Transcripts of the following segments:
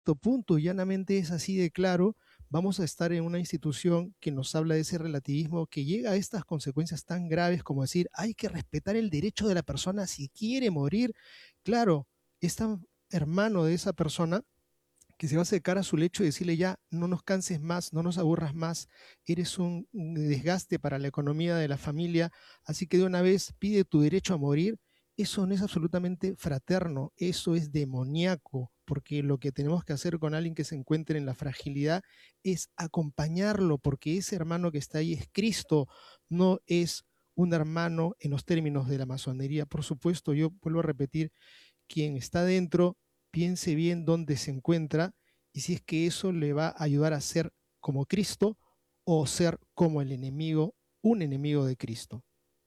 Esto, punto y llanamente es así de claro. Vamos a estar en una institución que nos habla de ese relativismo que llega a estas consecuencias tan graves como decir, hay que respetar el derecho de la persona si quiere morir. Claro, es tan hermano de esa persona que se va a acercar a su lecho y decirle ya, no nos canses más, no nos aburras más, eres un desgaste para la economía de la familia, así que de una vez pide tu derecho a morir. Eso no es absolutamente fraterno, eso es demoníaco, porque lo que tenemos que hacer con alguien que se encuentre en la fragilidad es acompañarlo, porque ese hermano que está ahí es Cristo, no es un hermano en los términos de la masonería. Por supuesto, yo vuelvo a repetir, quien está dentro piense bien dónde se encuentra y si es que eso le va a ayudar a ser como Cristo o ser como el enemigo, un enemigo de Cristo.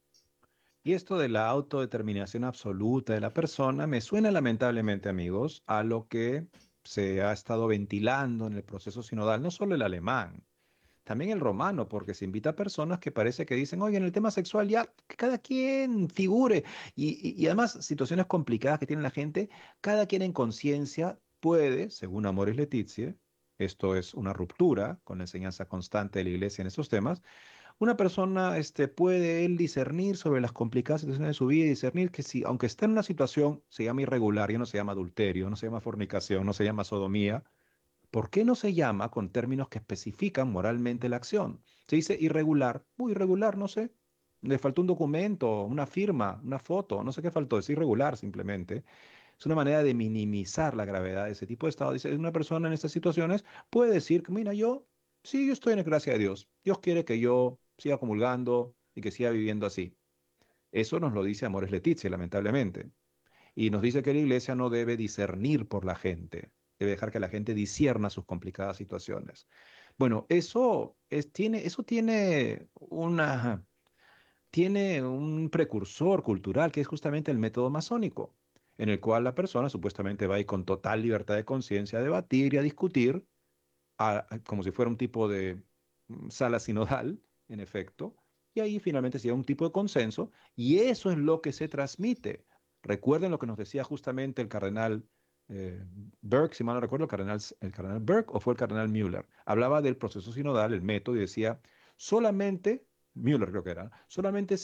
Y esto de la autodeterminación absoluta de la persona me suena lamentablemente, amigos, a lo que se ha estado ventilando en el proceso sinodal, no solo el alemán, también el romano, porque se invita a personas que parece que dicen, oye, en el tema sexual ya que cada quien figure. Y además, situaciones complicadas que tiene la gente, cada quien en conciencia puede, según Amoris Laetitia, esto es una ruptura con la enseñanza constante de la iglesia en estos temas, una persona puede él discernir sobre las complicadas situaciones de su vida y discernir que si, aunque esté en una situación, se llama irregular, ya no se llama adulterio, no se llama fornicación, no se llama sodomía, ¿por qué no se llama con términos que especifican moralmente la acción? Se dice irregular, muy irregular, no sé. Le faltó un documento, una firma, una foto, no sé qué faltó, es irregular simplemente. Es una manera de minimizar la gravedad de ese tipo de estado. Dice, una persona en estas situaciones puede decir que, mira, sí, yo estoy en la gracia de Dios. Dios quiere que yo siga comulgando y que siga viviendo así. Eso nos lo dice Amores Leticia, lamentablemente. Y nos dice que la iglesia no debe discernir por la gente, debe dejar que la gente discierna sus complicadas situaciones. Bueno, tiene un precursor cultural que es justamente el método masónico, en el cual la persona supuestamente va a ir con total libertad de conciencia a debatir y a discutir, como si fuera un tipo de sala sinodal, en efecto, y ahí finalmente se llega a un tipo de consenso, y eso es lo que se transmite. Recuerden lo que nos decía justamente el cardenal eh, Burke, si mal no recuerdo, el cardenal Burke o fue el cardenal Müller. Hablaba del proceso sinodal, el método, y decía, solamente, Müller creo que era, solamente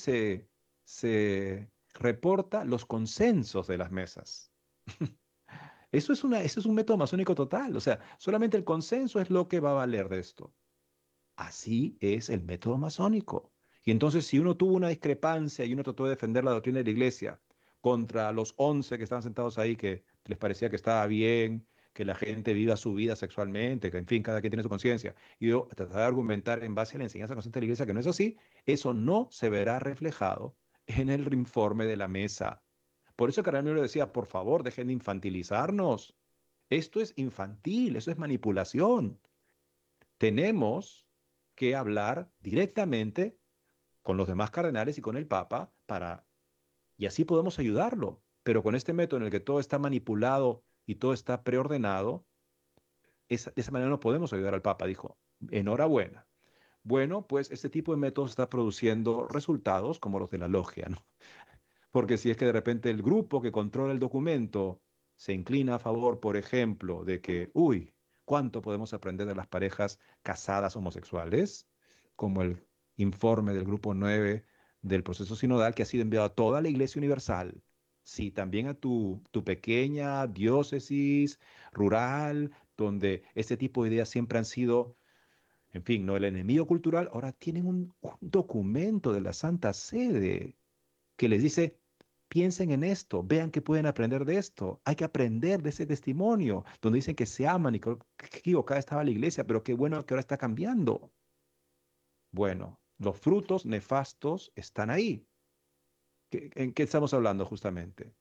se reporta los consensos de las mesas. Eso es un método masónico total. O sea, solamente el consenso es lo que va a valer de esto. Así es el método masónico. Y entonces, si uno tuvo una discrepancia y uno trató de defender la doctrina de la iglesia contra los 11 que estaban sentados ahí, que les parecía que estaba bien, que la gente viva su vida sexualmente, que en fin, cada quien tiene su conciencia, y yo tratar de argumentar en base a la enseñanza constante de la iglesia que no es así, eso no se verá reflejado en el informe de la mesa. Por eso el cardenal Müller decía, por favor, dejen de infantilizarnos. Esto es infantil, eso es manipulación. Tenemos que hablar directamente con los demás cardenales y con el Papa y así podemos ayudarlo. Pero con este método en el que todo está manipulado y todo está preordenado, de esa manera no podemos ayudar al Papa, dijo. Enhorabuena. Bueno, pues este tipo de métodos está produciendo resultados como los de la logia, ¿no? Porque si es que de repente el grupo que controla el documento se inclina a favor, por ejemplo, de que, uy, ¿cuánto podemos aprender de las parejas casadas homosexuales? Como el informe del grupo 9 del proceso sinodal que ha sido enviado a toda la Iglesia Universal. Sí, también a tu pequeña diócesis rural, donde este tipo de ideas siempre han sido, en fin, no el enemigo cultural, ahora tienen un documento de la Santa Sede que les dice, piensen en esto, vean que pueden aprender de esto, hay que aprender de ese testimonio, donde dicen que se aman y que equivocada estaba la iglesia, pero qué bueno que ahora está cambiando. Bueno, los frutos nefastos están ahí. ¿En qué estamos hablando justamente?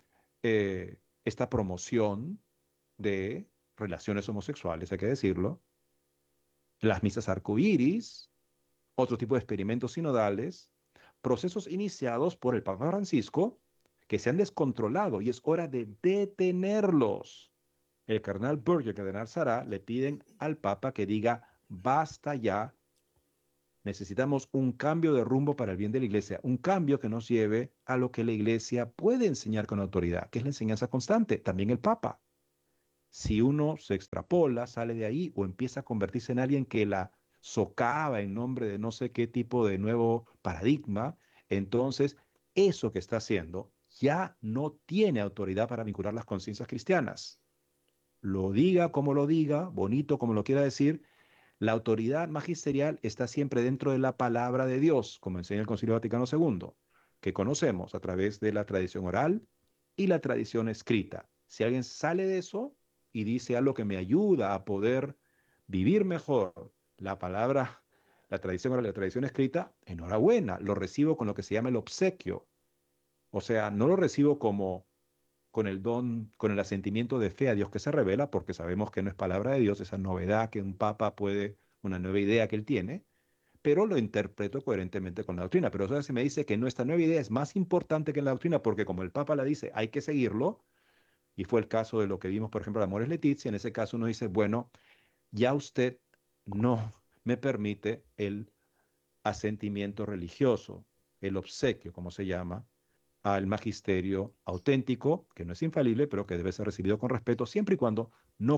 Esta promoción de relaciones homosexuales, hay que decirlo, las misas arcoíris, otro tipo de experimentos sinodales, procesos iniciados por el Papa Francisco que se han descontrolado y es hora de detenerlos. El cardenal Burke y el cardenal Sará le piden al Papa que diga, basta ya, necesitamos un cambio de rumbo para el bien de la Iglesia, un cambio que nos lleve a lo que la Iglesia puede enseñar con autoridad, que es la enseñanza constante, también el Papa. Si uno se extrapola, sale de ahí o empieza a convertirse en alguien que la socava en nombre de no sé qué tipo de nuevo paradigma, entonces eso que está haciendo ya no tiene autoridad para vincular las conciencias cristianas. Lo diga como lo diga, bonito como lo quiera decir, la autoridad magisterial está siempre dentro de la palabra de Dios, como enseña el Concilio Vaticano II, que conocemos a través de la tradición oral y la tradición escrita. Si alguien sale de eso y dice algo que me ayuda a poder vivir mejor la palabra, la tradición oral y la tradición escrita, enhorabuena, lo recibo con lo que se llama el obsequio. O sea, no lo recibo como con el don, con el asentimiento de fe a Dios que se revela, porque sabemos que no es palabra de Dios, esa novedad que un papa puede, una nueva idea que él tiene, pero lo interpreto coherentemente con la doctrina. Pero eso se me dice que nuestra nueva idea es más importante que la doctrina, porque como el papa la dice, hay que seguirlo, y fue el caso de lo que vimos, por ejemplo, de Amores Letizia, en ese caso uno dice, bueno, ya usted no me permite el asentimiento religioso, el obsequio, como se llama, al magisterio auténtico, que no es infalible, pero que debe ser recibido con respeto, siempre y cuando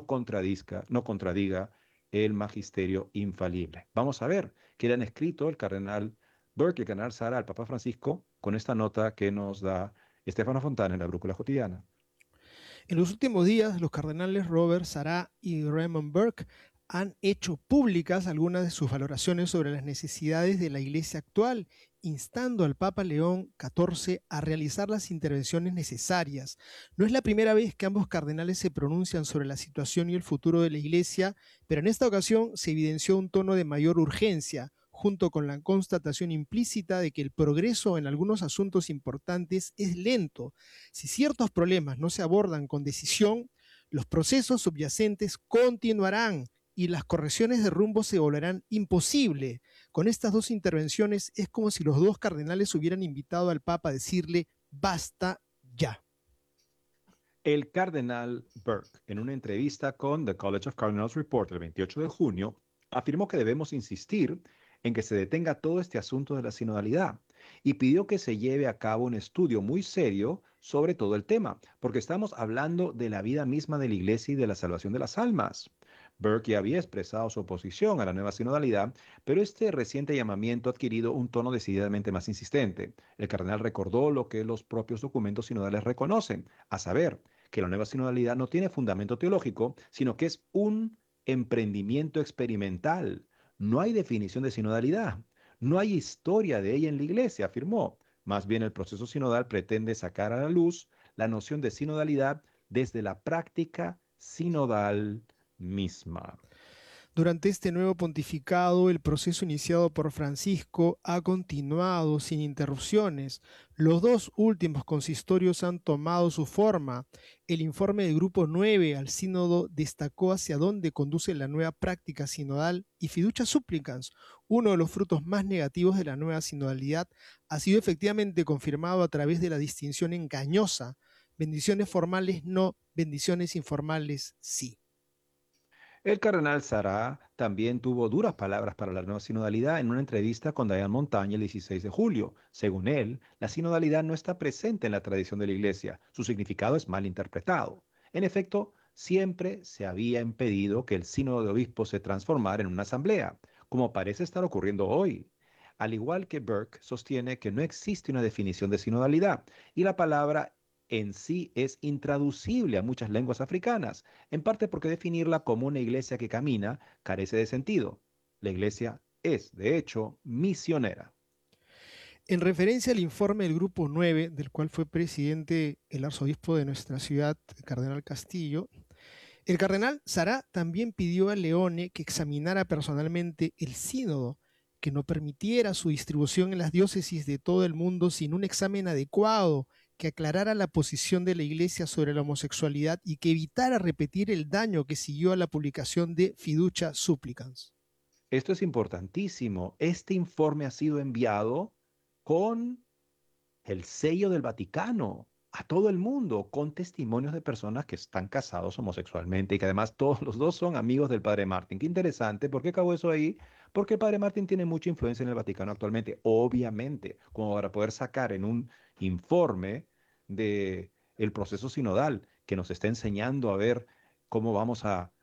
no contradiga el magisterio infalible. Vamos a ver qué le han escrito el cardenal Burke y el cardenal Sara al Papa Francisco con esta nota que nos da Estefano Fontana en la Brújula Cotidiana. En los últimos días, los cardenales Robert Sará y Raymond Burke han hecho públicas algunas de sus valoraciones sobre las necesidades de la Iglesia actual, instando al Papa León XIV a realizar las intervenciones necesarias. No es la primera vez que ambos cardenales se pronuncian sobre la situación y el futuro de la Iglesia, pero en esta ocasión se evidenció un tono de mayor urgencia, junto con la constatación implícita de que el progreso en algunos asuntos importantes es lento. Si ciertos problemas no se abordan con decisión, los procesos subyacentes continuarán y las correcciones de rumbo se volverán imposibles. Con estas dos intervenciones es como si los dos cardenales hubieran invitado al Papa a decirle basta ya. El cardenal Burke, en una entrevista con The College of Cardinals Report el 28 de junio, afirmó que debemos insistir en que se detenga todo este asunto de la sinodalidad y pidió que se lleve a cabo un estudio muy serio sobre todo el tema, porque estamos hablando de la vida misma de la Iglesia y de la salvación de las almas. Burke ya había expresado su oposición a la nueva sinodalidad, pero este reciente llamamiento ha adquirido un tono decididamente más insistente. El cardenal recordó lo que los propios documentos sinodales reconocen, a saber, que la nueva sinodalidad no tiene fundamento teológico, sino que es un emprendimiento experimental. No hay definición de sinodalidad, no hay historia de ella en la Iglesia, afirmó. Más bien el proceso sinodal pretende sacar a la luz la noción de sinodalidad desde la práctica sinodal misma. Durante este nuevo pontificado, el proceso iniciado por Francisco ha continuado sin interrupciones. Los dos últimos consistorios han tomado su forma. El informe del Grupo 9 al Sínodo destacó hacia dónde conduce la nueva práctica sinodal y Fiducia Supplicans, uno de los frutos más negativos de la nueva sinodalidad, ha sido efectivamente confirmado a través de la distinción engañosa. Bendiciones formales no, bendiciones informales sí. El cardenal Sará también tuvo duras palabras para la nueva sinodalidad en una entrevista con Diane Montagne el 16 de julio. Según él, la sinodalidad no está presente en la tradición de la Iglesia. Su significado es mal interpretado. En efecto, siempre se había impedido que el sínodo de obispos se transformara en una asamblea, como parece estar ocurriendo hoy. Al igual que Burke, sostiene que no existe una definición de sinodalidad y la palabra en sí es intraducible a muchas lenguas africanas, en parte porque definirla como una iglesia que camina carece de sentido. La iglesia es, de hecho, misionera. En referencia al informe del Grupo 9, del cual fue presidente el arzobispo de nuestra ciudad, el cardenal Castillo, el cardenal Sará también pidió a Leone que examinara personalmente el sínodo, que no permitiera su distribución en las diócesis de todo el mundo sin un examen adecuado, que aclarara la posición de la Iglesia sobre la homosexualidad y que evitara repetir el daño que siguió a la publicación de Fiducia Supplicans. Esto es importantísimo. Este informe ha sido enviado con el sello del Vaticano a todo el mundo, con testimonios de personas que están casados homosexualmente y que además todos los dos son amigos del padre Martín. Qué interesante. ¿Por qué acabó eso ahí? Porque el padre Martín tiene mucha influencia en el Vaticano actualmente, obviamente, como para poder sacar en un informe de el proceso sinodal que nos está enseñando a ver cómo vamos a